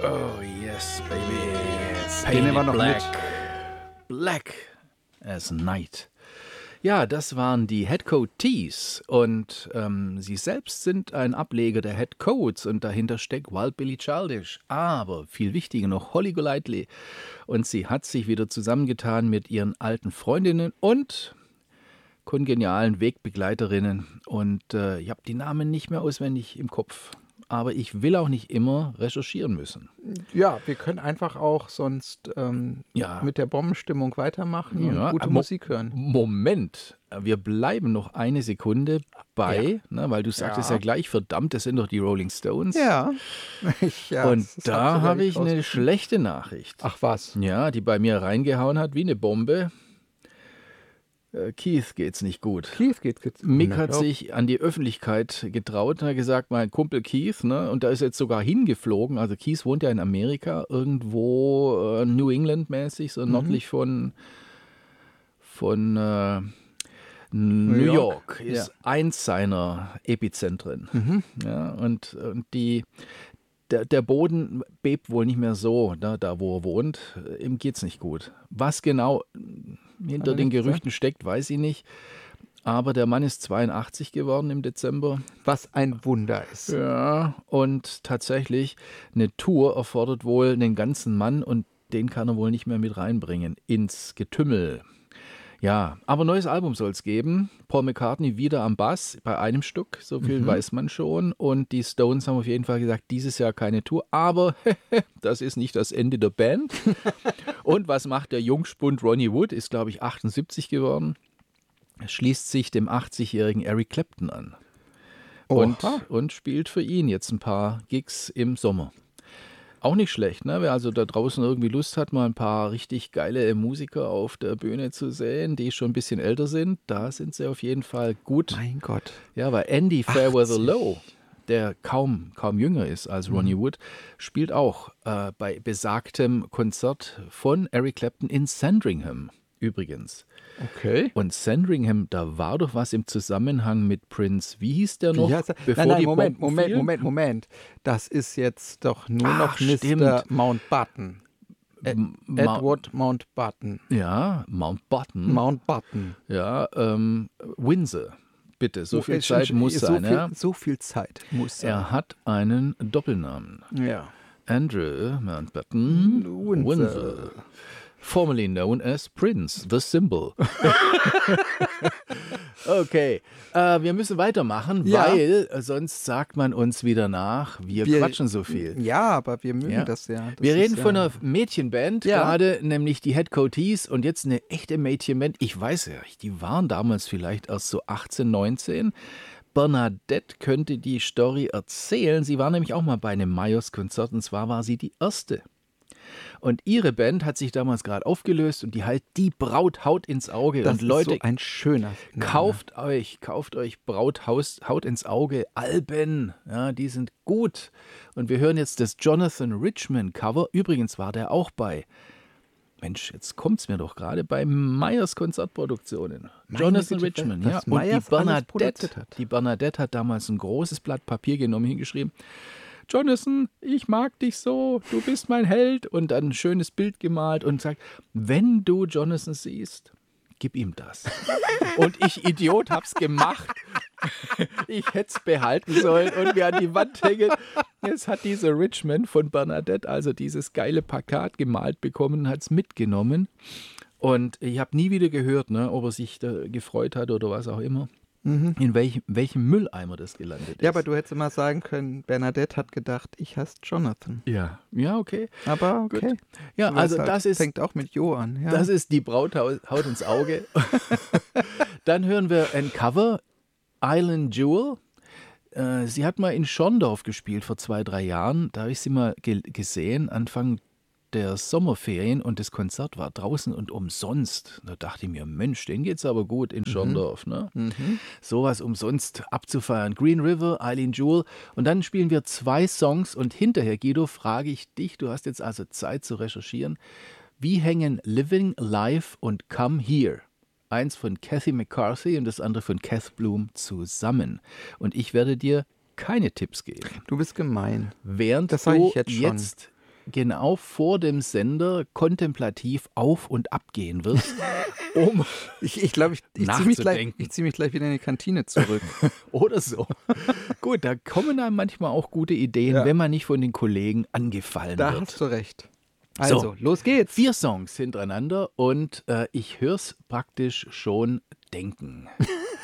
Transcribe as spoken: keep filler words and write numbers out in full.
Oh yes, baby. Den nehmen wir noch Black. mit. Black as Night. Ja, das waren die Headcoat Tees und ähm, sie selbst sind ein Ableger der Headcoats und dahinter steckt Wild Billy Childish. Aber viel wichtiger noch Holly Golightly. Und sie hat sich wieder zusammengetan mit ihren alten Freundinnen und kongenialen Wegbegleiterinnen. Und äh, ich habe die Namen nicht mehr auswendig im Kopf. Aber ich will auch nicht immer recherchieren müssen. Ja, wir können einfach auch sonst ähm, Ja. mit der Bombenstimmung weitermachen und Ja, gute Mo- Musik hören. Moment, wir bleiben noch eine Sekunde bei, Ja. ne, weil du sagtest ja. Ja. gleich, verdammt, das sind doch die Rolling Stones. Ja. Ich, ja Und das- das da sogar habe ich eine rausgefunden. schlechte Nachricht. Ach was. Ja, die bei mir reingehauen hat wie eine Bombe. Äh, Keith geht's nicht gut. Keith geht geht's. Mick Na, hat ja. sich an die Öffentlichkeit getraut und hat gesagt, mein Kumpel Keith, ne, und da ist jetzt sogar hingeflogen. Also Keith wohnt ja in Amerika, irgendwo äh, New England mäßig, so nördlich von, von äh, New York, York, ist ja. eins seiner Epizentren. Ja, und, und die, der, der Boden bebt wohl nicht mehr so, ne, da wo er wohnt. Ihm geht's nicht gut. Was genau hinter er den nicht Gerüchten steckt, weiß ich nicht. Aber der Mann ist zweiundachtzig geworden im Dezember. Was ein Wunder ist. Ja, und tatsächlich, eine Tour erfordert wohl einen ganzen Mann und den kann er wohl nicht mehr mit reinbringen ins Getümmel. Ja, aber neues Album soll es geben. Paul McCartney wieder am Bass bei einem Stück, so viel Mhm. weiß man schon. Und die Stones haben auf jeden Fall gesagt, dieses Jahr keine Tour. Aber das ist nicht das Ende der Band. Und was macht der Jungspund Ronnie Wood? Ist, glaube ich, achtundsiebzig geworden. Er schließt sich dem achtzigjährigen Eric Clapton an. Und, Oha. und spielt für ihn jetzt ein paar Gigs im Sommer. Auch nicht schlecht, ne? Wer also da draußen irgendwie Lust hat, mal ein paar richtig geile Musiker auf der Bühne zu sehen, die schon ein bisschen älter sind, da sind sie auf jeden Fall gut. Mein Gott. Ja, weil Andy Fairweather achtzig. Lowe, der kaum, kaum jünger ist als Ronnie Wood, spielt auch äh, bei besagtem Konzert von Eric Clapton in Sandringham übrigens. Okay. Und Sandringham, da war doch was im Zusammenhang mit Prince. Wie hieß der noch? Wie heißt er? bevor nein, nein, die Moment, Bomben Moment, fielen? Moment, Moment. Das ist jetzt doch nur Ach, noch Mister stimmt. Mountbatten. Ed M- Ma- Edward Mountbatten. Ja, Mountbatten. Mountbatten. ja, ähm, Windsor. Bitte, so viel Äh, Zeit schon- muss so sein. Viel, Ja? So viel Zeit muss sein. Er hat einen Doppelnamen. Ja. Andrew Mountbatten Windsor. Windsor. Formerly known as Prince, the Symbol. Okay, äh, wir müssen weitermachen, Ja. weil äh, sonst sagt man uns wieder nach, wir, Wir- quatschen so viel. Ja, aber wir mögen Ja. das ja. Das Wir ist reden ja, von einer Mädchenband Ja. gerade, nämlich die Headcoat Tees und jetzt eine echte Mädchenband. Ich weiß ja, die waren damals vielleicht erst so achtzehn, neunzehn. Bernadette könnte die Story erzählen. Sie war nämlich auch mal bei einem Myers-Konzert und zwar war sie die erste. Und ihre Band hat sich damals gerade aufgelöst und die halt die Braut haut ins Auge. Das und Leute, ist so ein schöner Name. kauft euch, kauft euch Braut haus, haut ins Auge Alben. Ja, die sind gut. Und wir hören jetzt das Jonathan Richman Cover. Übrigens war der auch bei, Mensch, jetzt kommt's mir doch gerade, bei Meyers Konzertproduktionen. Meine Jonathan Güte, Richman, was ja. Und Meyers die alles Bernadette, produziert hat. die Bernadette hat damals ein großes Blatt Papier genommen, hingeschrieben, Jonathan, ich mag dich so, du bist mein Held. Und dann ein schönes Bild gemalt und sagt, wenn du Jonathan siehst, gib ihm das. Und ich, Idiot, hab's gemacht. Ich hätte es behalten sollen und mir an die Wand hängen. Jetzt hat dieser Richmond von Bernadette also dieses geile Plakat gemalt bekommen und hat es mitgenommen. Und ich habe nie wieder gehört, ne, ob er sich da gefreut hat oder was auch immer. In welchem, welchem Mülleimer das gelandet ist. Ja, aber du hättest immer sagen können, Bernadette hat gedacht, ich heiße Jonathan. Ja, ja, okay. Aber okay. Gut. Ja, Du also weißt halt, das ist, fängt auch mit Jo an. Ja. das ist die Braut hau- haut ins Auge. Dann hören wir ein Cover, Island Jewel. Äh, Sie hat mal in Schorndorf gespielt vor zwei, drei Jahren. Da habe ich sie mal ge- gesehen, Anfang der Sommerferien und das Konzert war draußen und umsonst. Da dachte ich mir, Mensch, denen geht's aber gut in Schorndorf. Ne? Sowas umsonst abzufeiern. Green River, Eileen Jewel. Und dann spielen wir zwei Songs und hinterher, Guido, frage ich dich, du hast jetzt also Zeit zu recherchieren, wie hängen Living Life und Come Here, eins von Kathy McCarthy und das andere von Kath Bloom, zusammen? Und ich werde dir keine Tipps geben. Du bist gemein. Während Das sag du ich jetzt schon. jetzt genau vor dem Sender kontemplativ auf und ab gehen wirst, um Ich, ich glaube, ich, ich ziehe mich, gleich- nachzudenken. ich zieh mich gleich wieder in die Kantine zurück. Oder so. Gut, da kommen einem manchmal auch gute Ideen, Ja. wenn man nicht von den Kollegen angefallen Da wird. hast du recht. Also, So. los geht's. Vier Songs hintereinander und äh, ich höre es praktisch schon denken.